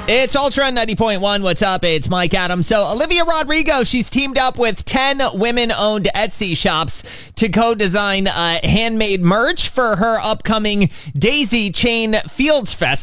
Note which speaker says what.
Speaker 1: It's Ultra 90.1. What's up? It's Mike Adams. So Olivia Rodrigo, she's teamed up with 10 women-owned Etsy shops to co-design handmade merch for her upcoming Daisy Chain Fields Fest.